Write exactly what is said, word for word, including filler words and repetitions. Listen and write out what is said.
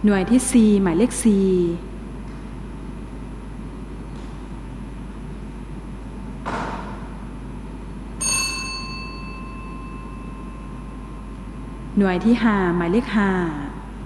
หน่วยที่สี่หมายเลขสี่หน่วยที่ห้าหมายเลขห้า